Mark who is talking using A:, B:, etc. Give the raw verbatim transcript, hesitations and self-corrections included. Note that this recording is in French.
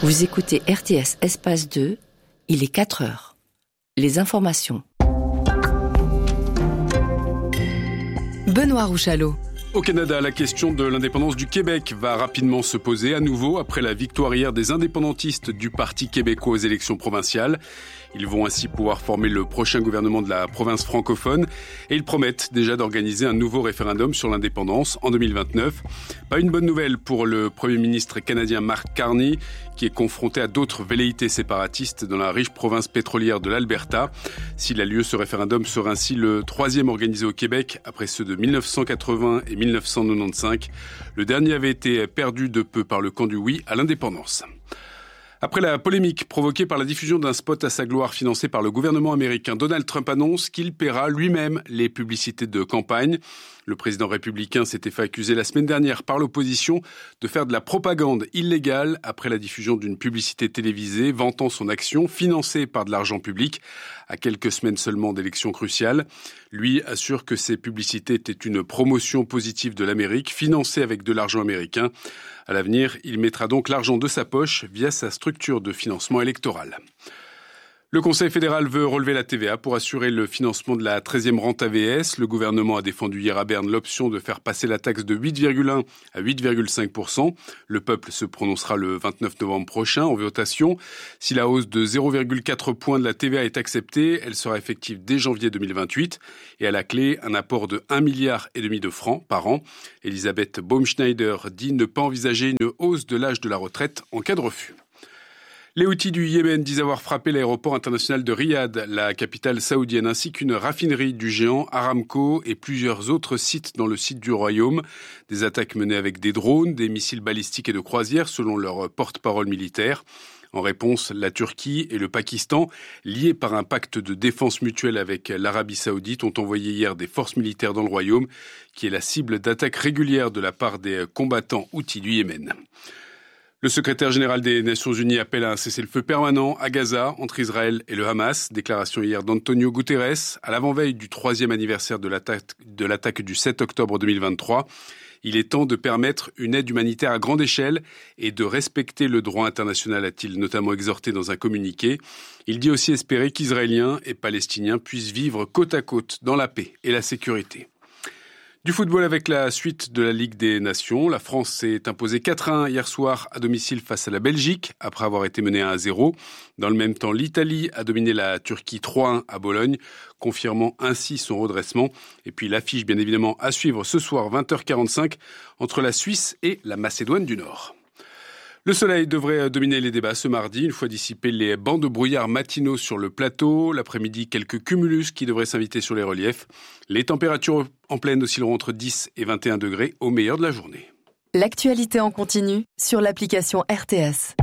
A: Vous écoutez R T S Espace deux, il est quatre heures. Les informations.
B: Benoît Rouchalot.
C: Au Canada, la question de l'indépendance du Québec va rapidement se poser à nouveau après la victoire hier des indépendantistes du Parti québécois aux élections provinciales. Ils vont ainsi pouvoir former le prochain gouvernement de la province francophone et ils promettent déjà d'organiser un nouveau référendum sur l'indépendance en deux mille vingt-neuf. Pas une bonne nouvelle pour le Premier ministre canadien Mark Carney qui est confronté à d'autres velléités séparatistes dans la riche province pétrolière de l'Alberta. S'il a lieu, ce référendum sera ainsi le troisième organisé au Québec après ceux de dix-neuf cent quatre-vingts et dix-neuf cent quatre-vingt-quinze. Le dernier avait été perdu de peu par le camp du oui à l'indépendance. Après la polémique provoquée par la diffusion d'un spot à sa gloire financé par le gouvernement américain, Donald Trump annonce qu'il paiera lui-même les publicités de campagne. Le président républicain s'était fait accuser la semaine dernière par l'opposition de faire de la propagande illégale après la diffusion d'une publicité télévisée vantant son action financée par de l'argent public à quelques semaines seulement d'élections cruciales. Lui assure que ces publicités étaient une promotion positive de l'Amérique financée avec de l'argent américain. À l'avenir, il mettra donc l'argent de sa poche via sa structure de financement électoral. Le Conseil fédéral veut relever la T V A pour assurer le financement de la treizième rente A V S. Le gouvernement a défendu hier à Berne l'option de faire passer la taxe de huit virgule un à huit virgule cinq pour cent. Le peuple se prononcera le vingt-neuf novembre prochain en votation. Si la hausse de zéro virgule quatre points de la T V A est acceptée, elle sera effective dès janvier deux mille vingt-huit. Et à la clé, un apport de un milliard et demi de francs par an. Elisabeth Baumschneider dit ne pas envisager une hausse de l'âge de la retraite en cas de refus. Les Houthis du Yémen disent avoir frappé l'aéroport international de Riyad, la capitale saoudienne, ainsi qu'une raffinerie du géant Aramco et plusieurs autres sites dans le site du royaume. Des attaques menées avec des drones, des missiles balistiques et de croisière, selon leur porte-parole militaire. En réponse, la Turquie et le Pakistan, liés par un pacte de défense mutuelle avec l'Arabie saoudite, ont envoyé hier des forces militaires dans le royaume, qui est la cible d'attaques régulières de la part des combattants Houthis du Yémen. Le secrétaire général des Nations Unies appelle à un cessez-le-feu permanent à Gaza entre Israël et le Hamas. Déclaration hier d'Antonio Guterres à l'avant-veille du troisième anniversaire de l'attaque, de l'attaque du sept octobre deux mille vingt-trois. Il est temps de permettre une aide humanitaire à grande échelle et de respecter le droit international, a-t-il notamment exhorté dans un communiqué. Il dit aussi espérer qu'Israéliens et Palestiniens puissent vivre côte à côte dans la paix et la sécurité. Du football avec la suite de la Ligue des Nations. La France s'est imposée quatre à un hier soir à domicile face à la Belgique, après avoir été menée un à zéro. Dans le même temps, l'Italie a dominé la Turquie trois à un à Bologne, confirmant ainsi son redressement. Et puis l'affiche, bien évidemment, à suivre ce soir, vingt heures quarante-cinq, entre la Suisse et la Macédoine du Nord. Le soleil devrait dominer les débats ce mardi, une fois dissipés les bancs de brouillard matinaux sur le plateau. L'après-midi, quelques cumulus qui devraient s'inviter sur les reliefs. Les températures en pleine oscilleront entre dix et vingt et un degrés au meilleur de la journée.
B: L'actualité en continu sur l'application R T S.